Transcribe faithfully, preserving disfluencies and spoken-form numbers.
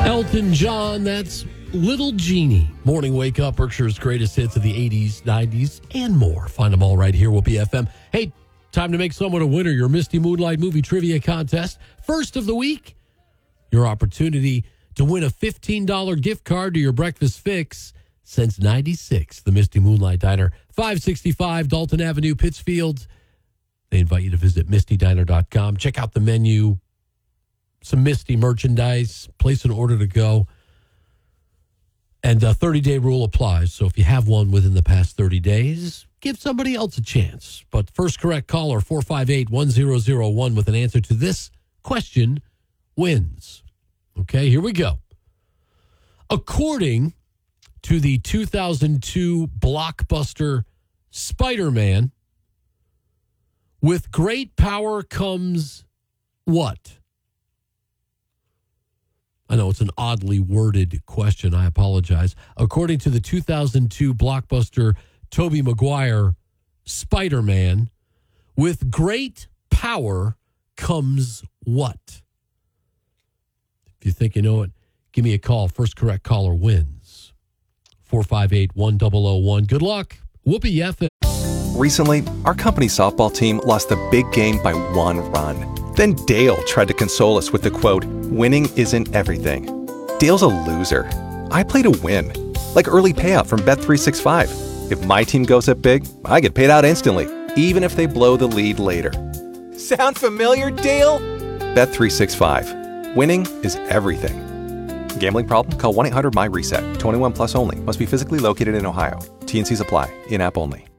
Elton John, that's Little Genie. Morning Wake Up, Berkshire's greatest hits of the eighties, nineties, and more. Find them all right here, Whoopee F M. Hey, time to make someone a winner. Your Misty Moonlight Movie Trivia Contest. First of the week, your opportunity to win a fifteen dollars gift card to your breakfast fix since ninety-six. The Misty Moonlight Diner, five sixty-five Dalton Avenue, Pittsfield. They invite you to visit misty diner dot com. Check out the menu, some Misty merchandise, place an order to go. And a thirty-day rule applies. So if you have one within the past thirty days, give somebody else a chance. But first correct caller, four five eight, one zero zero one, with an answer to this question wins. Okay, here we go. According to the two thousand two blockbuster Spider-Man, with great power comes what? I know it's an oddly worded question. I apologize. According to the two thousand two blockbuster Tobey Maguire Spider-Man, with great power comes what? If you think you know it, give me a call. First correct caller wins. four five eight, one zero zero one. Good luck. Whoopee F M. Recently, our company softball team lost the big game by one run. Then Dale tried to console us with the quote, "Winning isn't everything." Dale's a loser. I play to win. Like early payout from Bet three sixty-five. If my team goes up big, I get paid out instantly, even if they blow the lead later. Sound familiar, Dale? Bet three sixty-five. Winning is everything. Gambling problem? Call one eight hundred M Y RESET. twenty-one plus only. Must be physically located in Ohio. T and C's apply. In-app only.